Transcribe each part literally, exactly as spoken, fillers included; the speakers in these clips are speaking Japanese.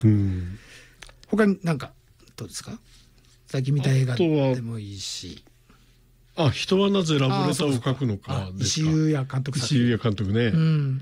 うん、 他に何かどうですか？最近見た映画でもいいし。 あ、人はなぜラブレターを書くのかですか。 石井裕也監督作石井裕也監督ね、 うん、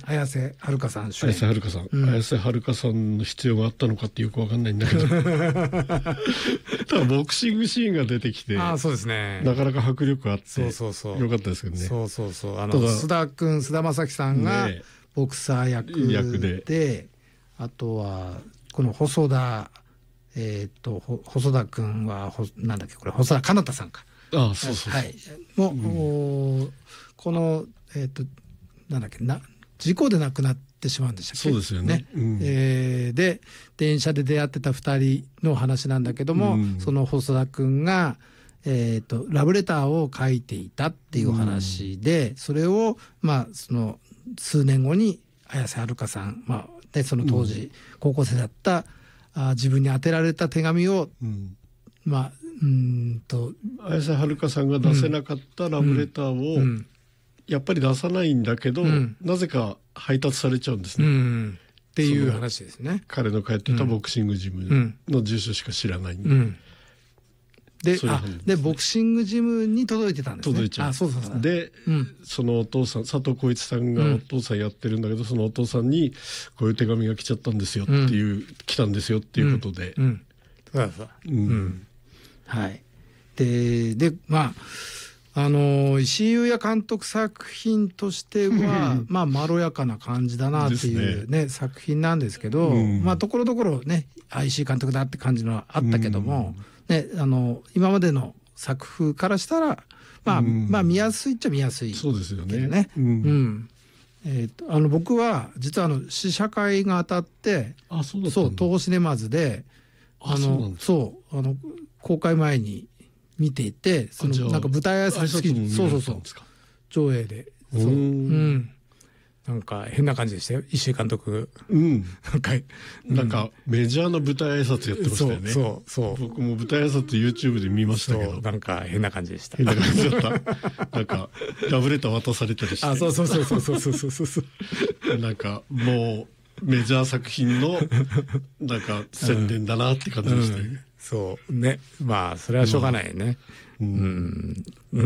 綾瀬はるかさん主演。 綾瀬はるかさん、うん、綾瀬はるかさんの必要があったのかってよくわかんないんだけどただボクシングシーンが出てきて、 あ、そうですね、 なかなか迫力あってそうそうそうよかったですけどね。 そうそうそう、あの須田君、須田将暉さんがボクサー役役で, であとはこの細田、えー、と細田君はほなんだっけこれ細田かなたさんか。 ああ、そうそうそう、 はい、もう、うん、この、えー、となんだっけな事故で亡くなってしまうんでしたっけ。 そうですよね、うん、 えー、で電車で出会ってたふたりの話なんだけども、うん、その細田君が、えー、とラブレターを書いていたっていう話で、うん、それを、まあ、その数年後に綾瀬はるかさん、まあでその当時高校生だった、うん、あ自分に宛てられた手紙を、うん、まあうんと綾瀬はるかさんが出せなかったラブレターを、うん、やっぱり出さないんだけど、うん、なぜか配達されちゃうんですね、うん、 っていう話ですね。 彼の通ってたボクシングジムの住所しか知らないんで、うん、 で, あでボクシングジムに届いてたんですね。 届いちゃう。 あ、そうそうそう。 で、うん、そのお父さん佐藤浩市さんがお父さんやってるんだけど、うん、そのお父さんにこういう手紙が来ちゃったんですよっていう、うん、来たんですよっていうことで、 うんうん、そうそう、うんうん、はい。ででまああの石井裕也監督作品としてはまあまろやかな感じだなっていうね、ね作品なんですけど、うん、まあところどころね石井監督だって感じのはあったけども、うん、ね、あの今までの作風からしたらまあ、うん、まあ見やすいっちゃ見やすい、 そうですよね。 ね、うんうん、えー、とあの僕は実はあの試写会が当たって、 あ、そうだったんだ。 そう、東宝シネマズであのそうあの公開前に見ていて、そのなんか舞台挨拶付きに、そうそうそう上映で、そう、うん、なんか変な感じでしたよ石井監督、 うん、なんか、うん、なんかメジャーな舞台挨拶やってましたよね。 そうそうそう、 僕も舞台挨拶 YouTube で見ましたけど、 なんか変な感じでした。 変な感じだったなんかラブレター渡されたりして、 あ、そうそうそうそうそうそうそうそうなんかもうメジャー作品のなんか宣伝だなって感じでした、ね、うんうん、 そうね、まあそれはしょうがないね、まあ、うん、うん、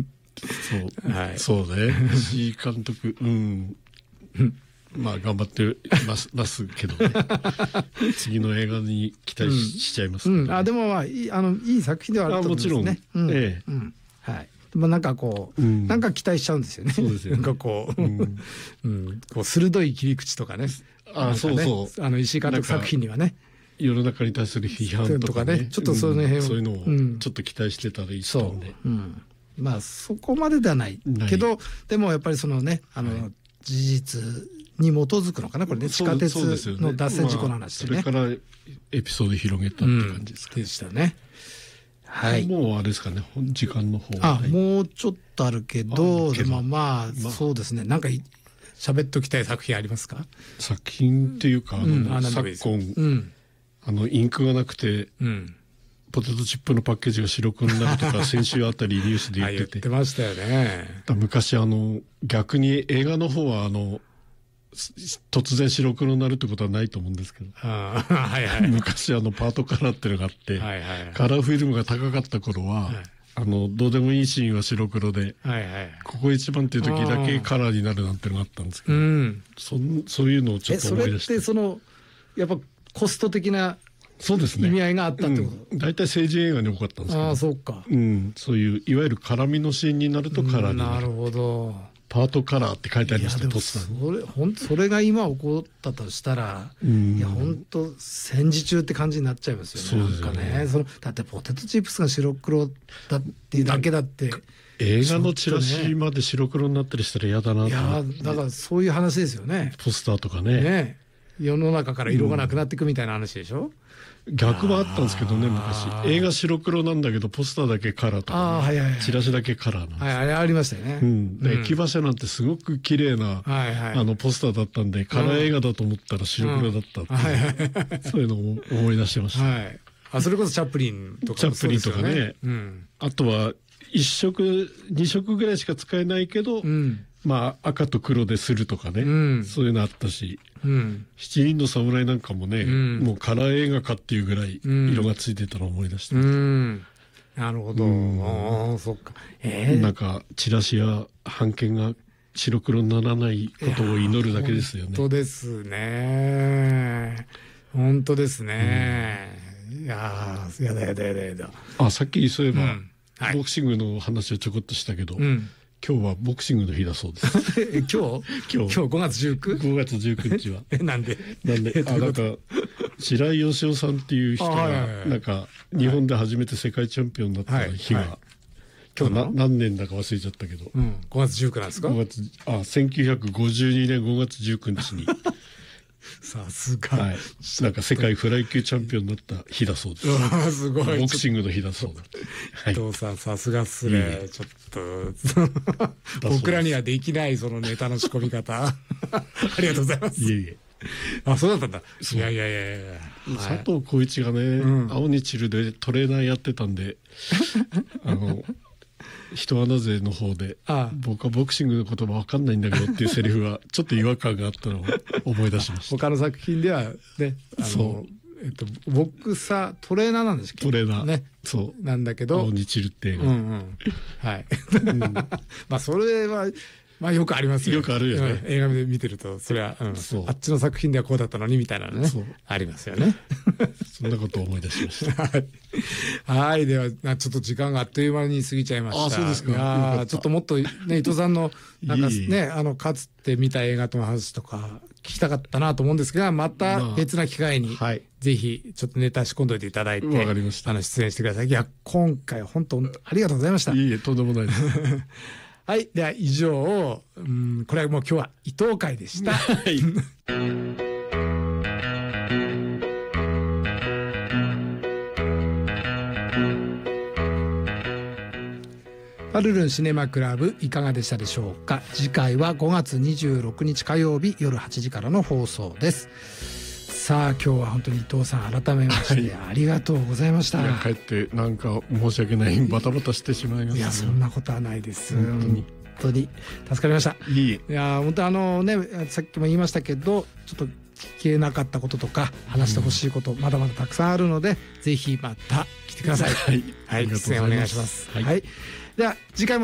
そう、はい、そうね、石井監督、うん、まあ頑張ってますますけどね次の映画に期待 し,、うん、しちゃいます、ね、 うん、あでもまあいい、あのいい作品ではあると思うんですね。もちろん、うん、ええ、うん、はい。まあなんかこう、うん、なんか期待しちゃうんですよね。 そうですよね。 なんかこう、うんうん、こう鋭い切り口とかね。 あ、ね、そうそう。 あの石井監督作品にはね。 世の中に対する批判とか ね, とかね、 ちょっとその辺を、うん、 そういうのをちょっと期待してたらいいと思うんで、 そう、うん、まあそこまでではないけど、でもやっぱりそのね、あの、はい、事実に基づくのかなこれね、地下鉄の脱線事故の話でね、 まあ、それからエピソード広げたって感じですか、ね、 うん、でしたね。はい。 もうあれですかね、時間の方あ、もうちょっとあるけど、でもまあ、まあ、そうですね、なんか喋っときたい作品ありますか？ 作品っていうか、あの、うん、あ昨今、うん、あのインクがなくて、うん、ポテトチップのパッケージが白黒になるとか先週あたりニュースで言ってて言ってましたよね。 昔あの逆に映画の方はあの突然白黒になるってことはないと思うんですけど、あ、はいはい、昔あのパートカラーっていうのがあって、はいはいはい、カラーフィルムが高かった頃は、はい、あのどうでもいいシーンは白黒で、はいはい、ここ一番っていう時だけカラーになるなんていうのがあったんですけど、うん、そ, そういうのをちょっと思い出して。 それってそのやっぱコスト的なそうですね、意味合いがあったってこと。 大体、うん、政治映画に多かったんですけど、 ああそうか、 うん、そういういわゆる絡みのシーンになるとカラーになる、 なるほど、 パートカラーって書いてありました。 でもそれほんそれが今起こったとしたら、うん、いや本当戦時中って感じになっちゃいますよね。そうですよね。なんかね、そのだってポテトチップスが白黒だっていうだけだって映画のチラシまで白黒になったりしたら嫌だなと思って。 いやだからそういう話ですよね。 ポスターとかね。ね、 世の中から色がなくなっていくみたいな話でしょ。 うん、逆はあったんですけどね、昔映画白黒なんだけどポスターだけカラーとか、ね、あ、はいはいはい、チラシだけカラーなんです、 はい、あれありましたよね、 うんで、うん、駅馬車なんてすごく綺麗な、はいはい、あのポスターだったんでカラー映画だと思ったら白黒だったっていう、はいはい、そういうのを思い出してました、はい、 あそれこそチャップリンとかチャップリンとかね、うん、あとは一色二色ぐらいしか使えないけど、うん、 まあ赤と黒でするとかね、うん、そういうのあったし、うん、七人の侍なんかもね、うん、もうカラー映画かっていうぐらい色がついてたのを思い出してます、うん、 なるほど、うん、あそっか、 えー、なんかチラシや版権が白黒にならないことを祈るだけですよね。 本当ですね、本当ですね、うん、いやーやだやだやだやだ。 あ、さっきそういえば、うんはい、ボクシングの話をちょこっとしたけど、うん、今日はボクシングの日だそうです。 今日今日今日ごがつじゅうく？ ご 月じゅうくにちはえなんでなんであなんか白井義雄さんっていう人がなんか日本で初めて世界チャンピオンになった日が、はいはい、今日な何年だか忘れちゃったけど、 うん、ごがつじゅうくなんですか。 ごがつあせんきゅうひゃくごじゅうにねんごがつじゅうくにちにさすが、はい、 なんか世界フライ級チャンピオンになった日だそうです。うわすごい。 ボクシングの日だそうだ。 伊藤さんさすがっすね。ちょっと僕らにはできないそのネタの仕込み方ありがとうございます。いえいえ。あ、そうだったんだ。いやいやいやいや。 佐藤浩市がね、うん、青にチルでトレーナーやってたんで、あの人穴勢の方でああ僕はボクシングの言葉わかんないんだけどっていうセリフはちょっと違和感があったのを思い出しました。 他の作品ではね、あのそう、えっと、ボクサートレーナーなんですけど、 トレーナー、 ね、 そうなんだけど青にチルって映画、うんうん、 はい、うん、まあそれはまあよくありますよ。 よくあるよね。 うん、映画で見てるとそれは、うん、あっちの作品ではこうだったのにみたいなのねありますよね。 そんなことを思い出しました。 はい、はい、ではちょっと時間があっという間に過ぎちゃいました。 あ、そうですか。いやちょっともっとね伊藤さんのなんかねあのかつて見た映画の話とか聞きたかったなと思うんですが、また別な機会に、まあはい、ぜひちょっとネタ仕込んどいていただいて、 わかりました。 あの出演してください。いや今回本当ありがとうございました。 いいえとんでもないです。 はい、では以上を、うん、これはもう今日は伊藤会でした。はい。パルルンシネマクラブいかがでしたでしょうか。次回はごがつにじゅうろくにち火曜日夜はちじからの放送です。さあ今日は本当に伊藤さん改めましてありがとうございました。 いや帰ってなんか申し訳ないバタバタしてしまいました、ね、 いやそんなことはないです。本当に本当に助かりました。 いいいや本当あのねさっきも言いましたけどちょっと聞けなかったこととか話してほしいこと、うん、まだまだたくさんあるのでぜひまた来てください。はい、はい、出演お願いします。はい、はい、では次回も